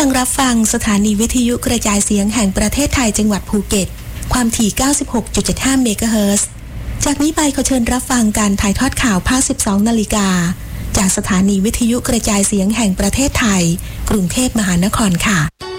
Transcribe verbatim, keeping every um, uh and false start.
ลังรับฟังสถานีวิทยุกระจายเสียงแห่งประเทศไทยจังหวัดภูเก็ตความถี่ เก้าสิบหกจุดเจ็ดห้า เมกะเฮิรตซ์จากนี้ไปขอเชิญรับฟังการถ่ายทอดข่าวภาค สิบสอง นาฬิกาจากสถานีวิทยุกระจายเสียงแห่งประเทศไทยกรุงเทพมหานครค่ะ